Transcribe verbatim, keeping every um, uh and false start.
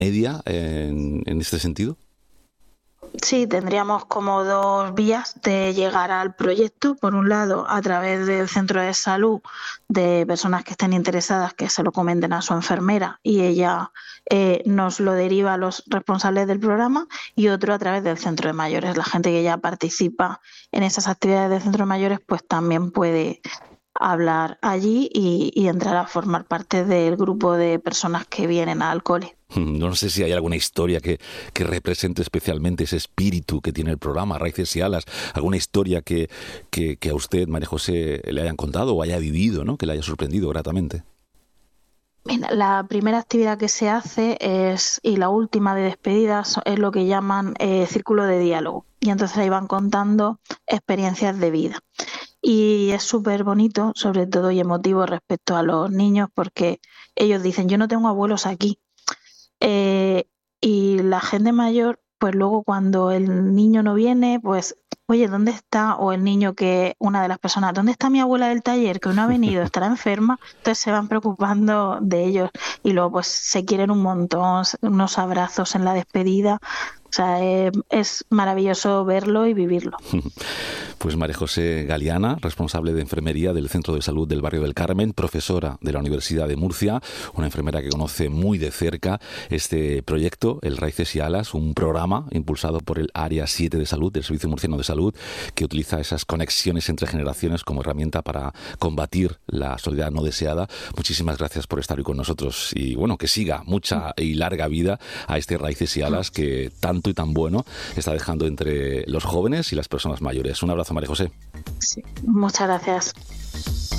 media en, en este sentido? Sí, tendríamos como dos vías de llegar al proyecto. Por un lado, a través del centro de salud, de personas que estén interesadas que se lo comenten a su enfermera y ella eh, nos lo deriva a los responsables del programa, y otro a través del centro de mayores. La gente que ya participa en esas actividades del centro de mayores pues también puede hablar allí y, y entrar a formar parte del grupo de personas que vienen al cole. No sé si hay alguna historia que, que represente especialmente ese espíritu que tiene el programa, Raíces y Alas, alguna historia que, que, que a usted, María José, le hayan contado o haya vivido, ¿no? Que le haya sorprendido gratamente. Mira, la primera actividad que se hace es, y la última de despedida, es lo que llaman eh, círculo de diálogo. Y entonces ahí van contando experiencias de vida. Y es súper bonito, sobre todo y emotivo respecto a los niños, porque ellos dicen, yo no tengo abuelos aquí. Eh, y la gente mayor, pues luego cuando el niño no viene, pues, oye, ¿dónde está? O el niño que, una de las personas, ¿dónde está mi abuela del taller? Que no ha venido, estará enferma. Entonces se van preocupando de ellos y luego pues se quieren un montón, unos abrazos en la despedida. O sea, eh, es maravilloso verlo y vivirlo. Pues María José Galiana, responsable de enfermería del Centro de Salud del Barrio del Carmen, profesora de la Universidad de Murcia, una enfermera que conoce muy de cerca este proyecto, el Raíces y Alas, un programa impulsado por el Área siete de Salud del Servicio Murciano de Salud, que utiliza esas conexiones entre generaciones como herramienta para combatir la soledad no deseada. Muchísimas gracias por estar hoy con nosotros y bueno, que siga mucha y larga vida a este Raíces y Alas que tanto y tan bueno está dejando entre los jóvenes y las personas mayores. Un abrazo, María José. Sí, muchas gracias.